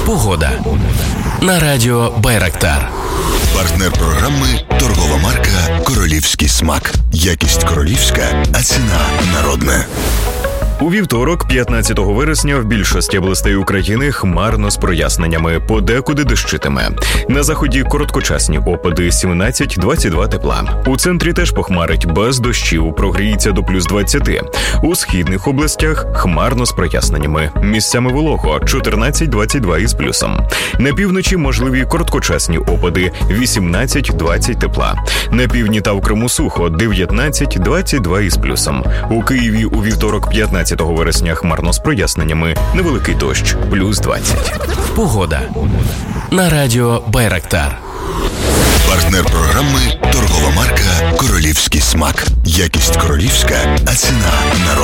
Погода. На радіо Байрактар. Партнер програми – торгова марка «Королівський смак». Якість королівська, а ціна народна. У вівторок, 15 вересня, в більшості областей України хмарно з проясненнями, подекуди дощитиме. На заході короткочасні опади 17-22 тепла. У центрі теж похмарить, без дощів, прогріється до плюс 20. У східних областях хмарно з проясненнями, місцями волого 14-22 із плюсом. На півночі можливі короткочасні опади 18-20 тепла. На півдні та в Криму сухо 19-22 із плюсом. У Києві у вівторок, 15 вересня, хмарно з проясненнями, невеликий дощ, плюс 20. Погода. На радіо Байрактар. Партнер програми – торгова марка «Королівський смак». Якість королівська, а ціна народна.